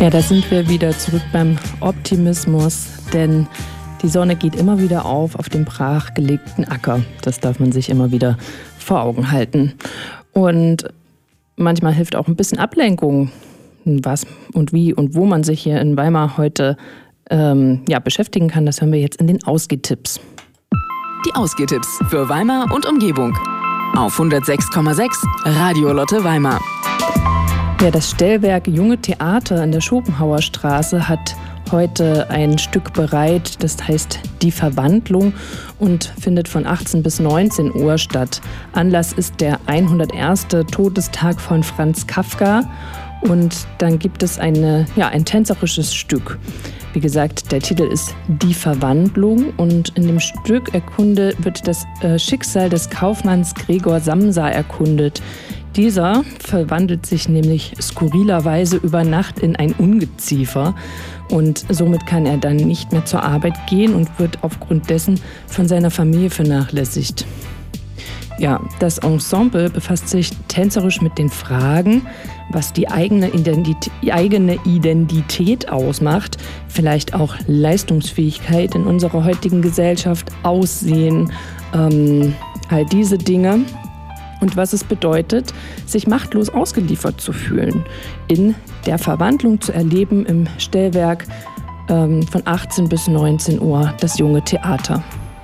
Ja, da sind wir wieder zurück beim Optimismus, denn die Sonne geht immer wieder auf dem brachgelegten Acker. Das darf man sich immer wieder vor Augen halten. Und manchmal hilft auch ein bisschen Ablenkung, was und wie und wo man sich hier in Weimar heute beschäftigen kann. Das hören wir jetzt in den Ausgehtipps. Die Ausgehtipps für Weimar und Umgebung. Auf 106,6 Radio Lotte Weimar. Ja, das Stellwerk Junge Theater in der Schopenhauer Straße hat heute ein Stück bereit, das heißt Die Verwandlung und findet von 18 bis 19 Uhr statt. Anlass ist der 101. Todestag von Franz Kafka und dann gibt es ein tänzerisches Stück. Wie gesagt, der Titel ist Die Verwandlung und in dem Stück wird das Schicksal des Kaufmanns Gregor Samsa erkundet. Dieser verwandelt sich nämlich skurrilerweise über Nacht in ein Ungeziefer und somit kann er dann nicht mehr zur Arbeit gehen und wird aufgrund dessen von seiner Familie vernachlässigt. Ja, das Ensemble befasst sich tänzerisch mit den Fragen, was die eigene Identität ausmacht, vielleicht auch Leistungsfähigkeit in unserer heutigen Gesellschaft, Aussehen, all diese Dinge. Und was es bedeutet, sich machtlos ausgeliefert zu fühlen, in der Verwandlung zu erleben im Stellwerk von 18 bis 19 Uhr, das Junge Theater.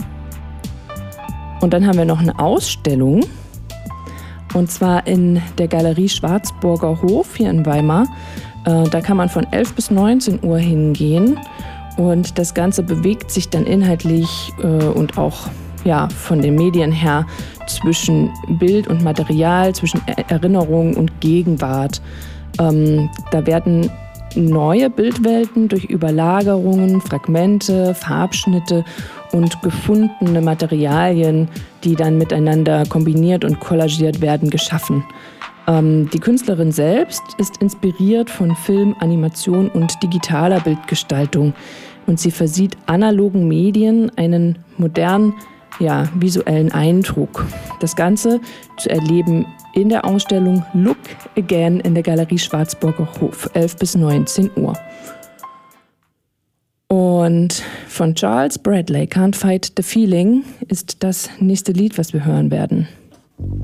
Und dann haben wir noch eine Ausstellung, und zwar in der Galerie Schwarzburger Hof hier in Weimar. Da kann man von 11 bis 19 Uhr hingehen und das Ganze bewegt sich dann inhaltlich und auch von den Medien her zwischen Bild und Material, zwischen Erinnerung und Gegenwart. Da werden neue Bildwelten durch Überlagerungen, Fragmente, Farbschnitte und gefundene Materialien, die dann miteinander kombiniert und kollagiert werden, geschaffen. Die Künstlerin selbst ist inspiriert von Film, Animation und digitaler Bildgestaltung und sie versieht analogen Medien einen modernen visuellen Eindruck. Das Ganze zu erleben in der Ausstellung Look Again in der Galerie Schwarzburger Hof, 11 bis 19 Uhr. Und von Charles Bradley, Can't Fight the Feeling, ist das nächste Lied, was wir hören werden.